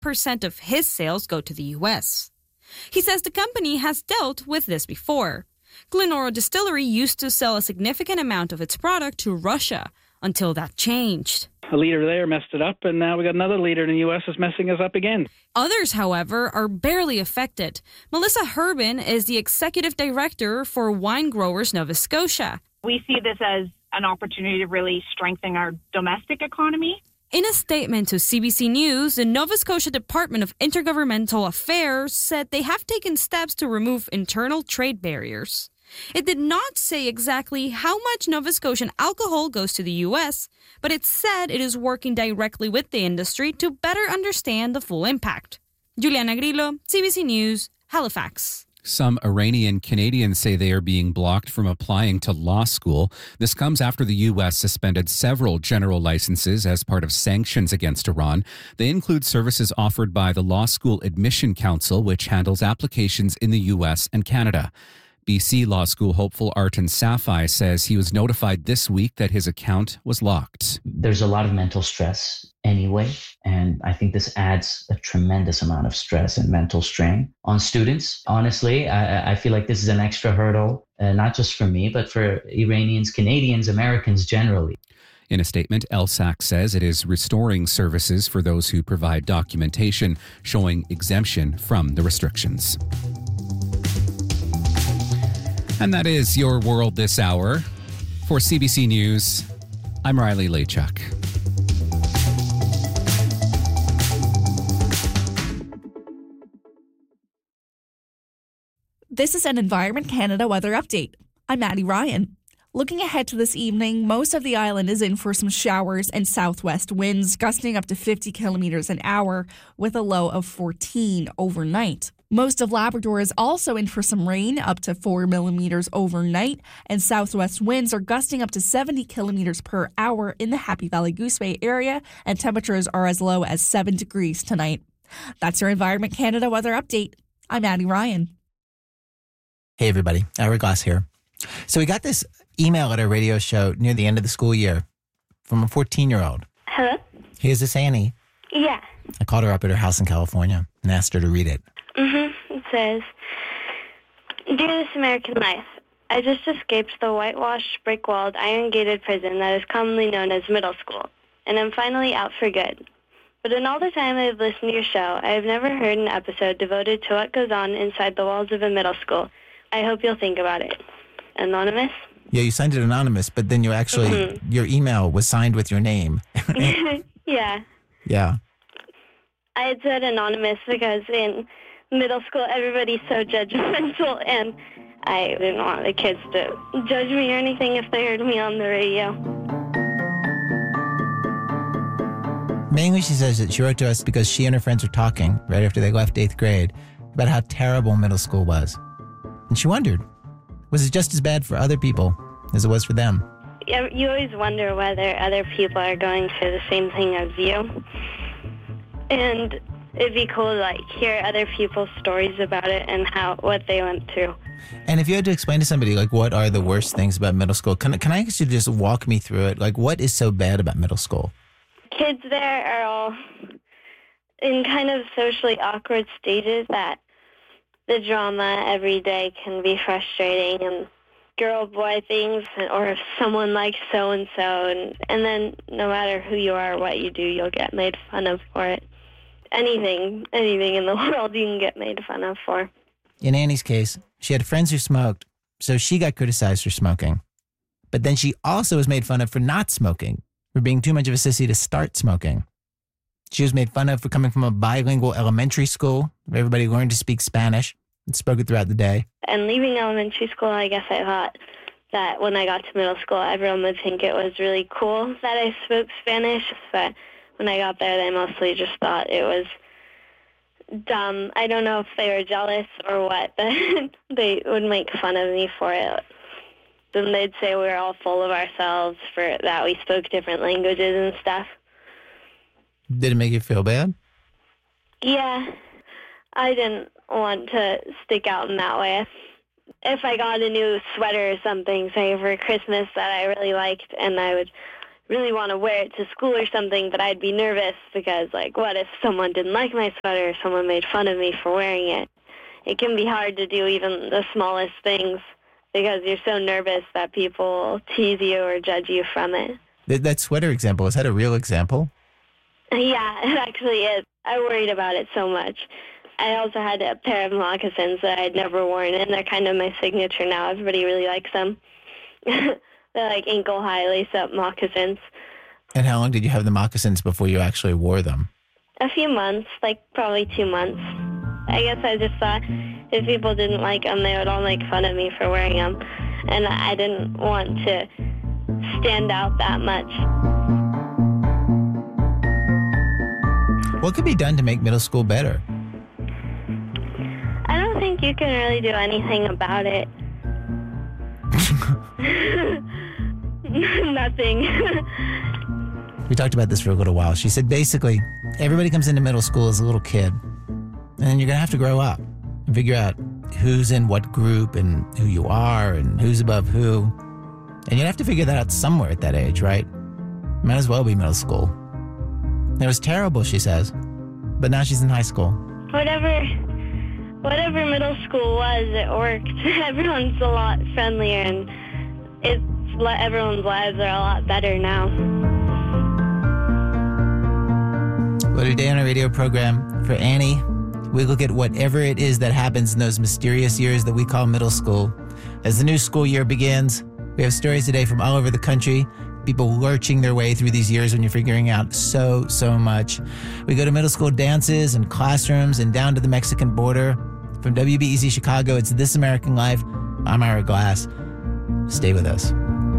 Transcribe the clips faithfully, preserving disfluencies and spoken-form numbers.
percent of his sales go to the U S. He says the company has dealt with this before. Glenoro Distillery used to sell a significant amount of its product to Russia until that changed. A leader there messed it up, and now we got another leader in the U S that's messing us up again. Others, however, are barely affected. Melissa Herbin is the executive director for Wine Growers Nova Scotia. We see this as an opportunity to really strengthen our domestic economy. In a statement to C B C News, the Nova Scotia Department of Intergovernmental Affairs said they have taken steps to remove internal trade barriers. It did not say exactly how much Nova Scotian alcohol goes to the U S, but it said it is working directly with the industry to better understand the full impact. Juliana Grillo, C B C News, Halifax. Some Iranian Canadians say they are being blocked from applying to law school. This comes after the U S suspended several general licenses as part of sanctions against Iran. They include services offered by the Law School Admission Council, which handles applications in the U S and Canada. B C Law School hopeful Artan Safai says he was notified this week that his account was locked. There's a lot of mental stress anyway, and I think this adds a tremendous amount of stress and mental strain on students. Honestly, I, I feel like this is an extra hurdle, uh, not just for me, but for Iranians, Canadians, Americans generally. In a statement, L S A C says it is restoring services for those who provide documentation showing exemption from the restrictions. And that is your world this hour. For C B C News, I'm Riley Lachuk. This is an Environment Canada weather update. I'm Maddie Ryan. Looking ahead to this evening, most of the island is in for some showers and southwest winds, gusting up to fifty kilometers an hour with a low of fourteen overnight. Most of Labrador is also in for some rain, up to four millimeters overnight, and southwest winds are gusting up to seventy kilometers per hour in the Happy Valley Goose Bay area, and temperatures are as low as seven degrees tonight. That's your Environment Canada weather update. I'm Maddie Ryan. Hey everybody, Ira Glass here. So we got this email at our radio show near the end of the school year from a fourteen-year-old. Hello? Hey, is this Annie? Yeah. I called her up at her house in California and asked her to read it. Mm-hmm. It says, Dear This American Life, I just escaped the whitewashed, brick-walled, iron-gated prison that is commonly known as middle school, and I'm finally out for good. But in all the time I've listened to your show, I have never heard an episode devoted to what goes on inside the walls of a middle school. I hope you'll think about it. Anonymous? Yeah, you signed it anonymous, but then you actually, mm-hmm. your email was signed with your name. Yeah. Yeah. I had said anonymous because in middle school, everybody's so judgmental, and I didn't want the kids to judge me or anything if they heard me on the radio. Mainly, she says that she wrote to us because she and her friends were talking right after they left eighth grade about how terrible middle school was. And she wondered, was it just as bad for other people as it was for them? Yeah, you always wonder whether other people are going through the same thing as you. And it'd be cool to like hear other people's stories about it and how what they went through. And if you had to explain to somebody, like, what are the worst things about middle school, can, can I ask you to just walk me through it? Like, what is so bad about middle school? Kids there are all in kind of socially awkward stages that the drama every day can be frustrating, and girl-boy things, or if someone likes so-and-so, and, and then no matter who you are or what you do, you'll get made fun of for it. Anything, anything in the world you can get made fun of for. In Annie's case, she had friends who smoked, so she got criticized for smoking. But then she also was made fun of for not smoking, for being too much of a sissy to start smoking. She was made fun of for coming from a bilingual elementary school where everybody learned to speak Spanish and spoke it throughout the day. And leaving elementary school, I guess I thought that when I got to middle school, everyone would think it was really cool that I spoke Spanish. But when I got there, they mostly just thought it was dumb. I don't know if they were jealous or what, but they would make fun of me for it. Then they'd say we were all full of ourselves for that we spoke different languages and stuff. Did it make you feel bad? Yeah. I didn't want to stick out in that way. If I got a new sweater or something, say for Christmas, that I really liked, and I would really want to wear it to school or something, but I'd be nervous because, like, what if someone didn't like my sweater or someone made fun of me for wearing it? It can be hard to do even the smallest things because you're so nervous that people tease you or judge you from it. That, that sweater example, is that a real example? Yeah, it actually is. I worried about it so much. I also had a pair of moccasins that I'd never worn, and they're kind of my signature now. Everybody really likes them. They're like ankle-high lace-up moccasins. And how long did you have the moccasins before you actually wore them? A few months, like probably two months. I guess I just thought if people didn't like them, they would all make fun of me for wearing them. And I didn't want to stand out that much. What could be done to make middle school better? I don't think you can really do anything about it. Nothing. We talked about this for a little while. She said basically, everybody comes into middle school as a little kid, and you're going to have to grow up and figure out who's in what group and who you are and who's above who. And you'd have to figure that out somewhere at that age, right? Might as well be middle school. It was terrible, she says, but now she's in high school. Whatever, whatever middle school was, it worked. Everyone's a lot friendlier, and it's everyone's lives are a lot better now. Well, today on our radio program for Annie, we look at whatever it is that happens in those mysterious years that we call middle school. As the new school year begins, we have stories today from all over the country. People lurching their way through these years when you're figuring out so, so much. We go to middle school dances and classrooms and down to the Mexican border. From W B E Z Chicago, it's This American Life. I'm Ira Glass. Stay with us.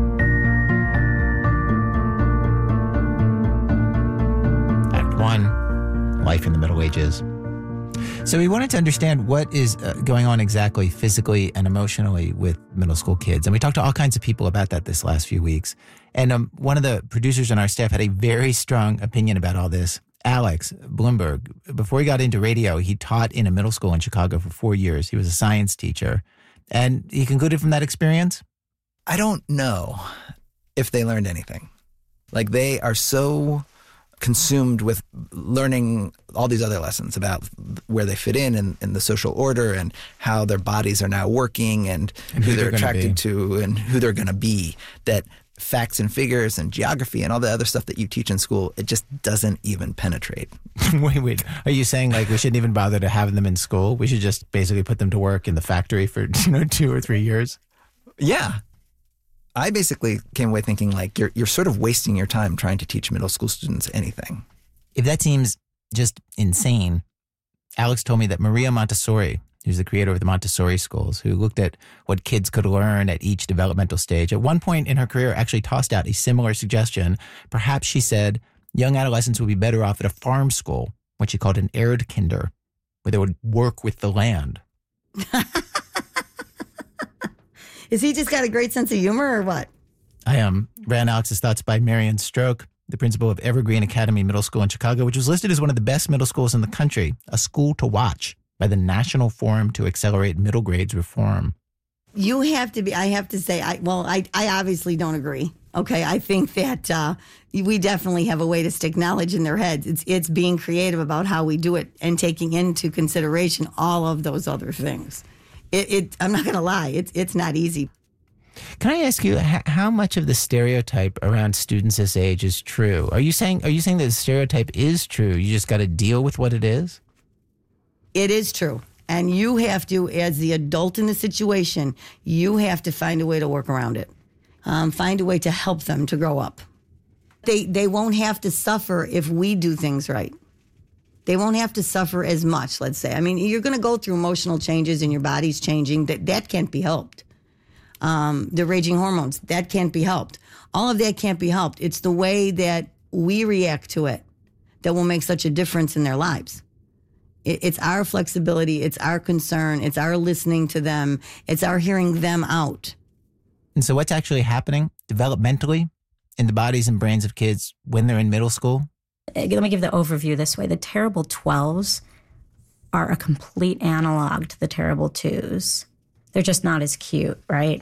Act one, Life in the Middle Ages. So we wanted to understand what is uh, going on exactly physically and emotionally with middle school kids. And we talked to all kinds of people about that this last few weeks. And um, one of the producers on our staff had a very strong opinion about all this. Alex Bloomberg, before he got into radio, he taught in a middle school in Chicago for four years. He was a science teacher. And he concluded from that experience? I don't know if they learned anything. Like, they are so consumed with learning all these other lessons about where they fit in and, and the social order and how their bodies are now working and, and who, who they're, they're attracted to and who they're going to be, that facts and figures and geography and all the other stuff that you teach in school, it just doesn't even penetrate. wait, wait. Are you saying, like, we shouldn't even bother to have them in school? We should just basically put them to work in the factory for, you know, two or three years? Yeah. I basically came away thinking, like, you're you're sort of wasting your time trying to teach middle school students anything. If that seems just insane, Alex told me that Maria Montessori, who's the creator of the Montessori schools, who looked at what kids could learn at each developmental stage, at one point in her career actually tossed out a similar suggestion. Perhaps, she said, young adolescents would be better off at a farm school, what she called an Erdkinder, where they would work with the land. Is he just got a great sense of humor or what? I um, ran Alex's thoughts by Marion Stroke, the principal of Evergreen Academy Middle School in Chicago, which was listed as one of the best middle schools in the country, a school to watch by the National Forum to Accelerate Middle Grades Reform. You have to be, I have to say, I well, I, I obviously don't agree. Okay, I think that uh, we definitely have a way to stick knowledge in their heads. It's it's being creative about how we do it and taking into consideration all of those other things. It, it I'm not going to lie, it's it's not easy. Can I ask you, how much of the stereotype around students this age is true? Are you saying are you saying that the stereotype is true? You just got to deal with what it is? It is true. And you have to, as the adult in the situation, you have to find a way to work around it. Um, find a way to help them to grow up. They they won't have to suffer if we do things right. They won't have to suffer as much, let's say. I mean, you're going to go through emotional changes and your body's changing. That that can't be helped. Um, the raging hormones, that can't be helped. All of that can't be helped. It's the way that we react to it that will make such a difference in their lives. It, it's our flexibility. It's our concern. It's our listening to them. It's our hearing them out. And so what's actually happening developmentally in the bodies and brains of kids when they're in middle school? Let me give the overview this way. The terrible twelves are a complete analog to the terrible twos. They're just not as cute, right?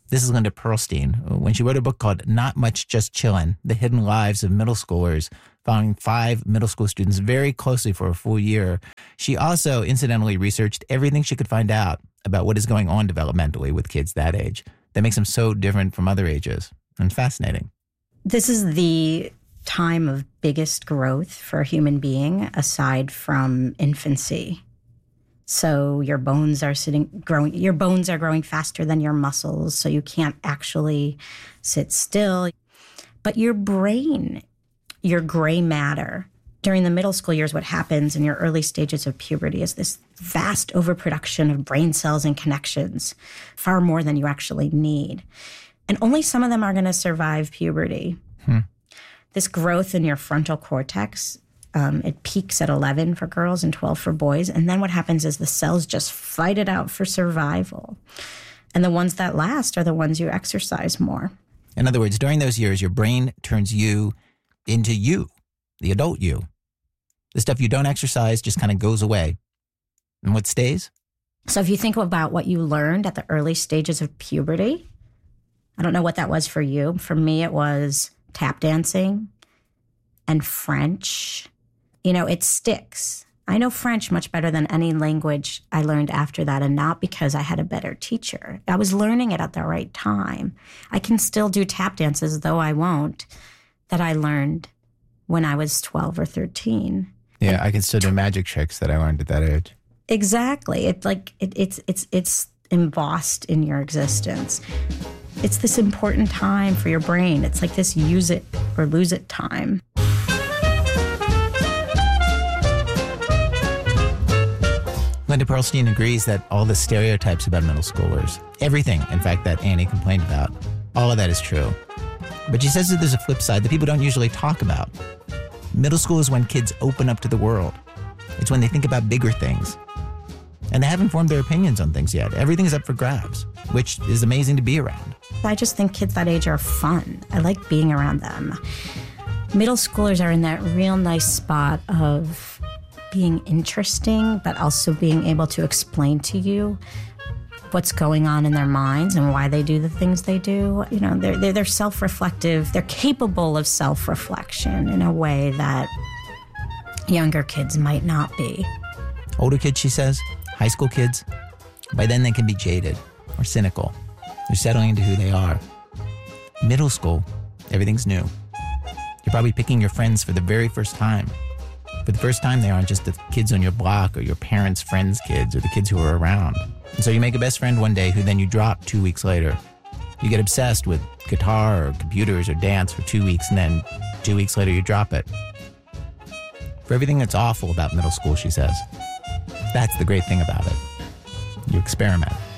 This is Linda Perlstein, when she wrote a book called Not Much Just Chillin', The Hidden Lives of Middle Schoolers, following five middle school students very closely for a full year. She also incidentally researched everything she could find out about what is going on developmentally with kids that age that makes them so different from other ages. And fascinating. This is the time of biggest growth for a human being aside from infancy. So your bones are sitting growing your bones are growing faster than your muscles, so you can't actually sit still. But your brain, your gray matter, during the middle school years, what happens in your early stages of puberty is this vast overproduction of brain cells and connections, far more than you actually need. And only some of them are going to survive puberty. Hmm. This growth in your frontal cortex, um, it peaks at eleven for girls and twelve for boys. And then what happens is the cells just fight it out for survival. And the ones that last are the ones you exercise more. In other words, during those years, your brain turns you into you, the adult you. The stuff you don't exercise just kind of goes away. And what stays? So if you think about what you learned at the early stages of puberty, I don't know what that was for you. For me, it was tap dancing and French. You know, it sticks. I know French much better than any language I learned after that, and not because I had a better teacher. I was learning it at the right time. I can still do tap dances, though I won't, that I learned when I was twelve or thirteen. Yeah, I can still do magic tricks that I learned at that age. Exactly. It like it, it's it's it's embossed in your existence. It's this important time for your brain. It's like this use it or lose it time. Linda Perlstein agrees that all the stereotypes about middle schoolers, everything, in fact, that Annie complained about, all of that is true. But she says that there's a flip side that people don't usually talk about. Middle school is when kids open up to the world. It's when they think about bigger things. And they haven't formed their opinions on things yet. Everything is up for grabs, which is amazing to be around. I just think kids that age are fun. I like being around them. Middle schoolers are in that real nice spot of being interesting, but also being able to explain to you what's going on in their minds and why they do the things they do. You know, they're, they're, they're self-reflective. They're capable of self-reflection in a way that younger kids might not be. Older kids, she says, high school kids, by then they can be jaded or cynical. They're settling into who they are. Middle school, everything's new. You're probably picking your friends for the very first time. For the first time, they aren't just the kids on your block or your parents' friends' kids or the kids who are around. And so you make a best friend one day who then you drop two weeks later. You get obsessed with guitar or computers or dance for two weeks and then two weeks later you drop it. For everything that's awful about middle school, she says, that's the great thing about it. You experiment.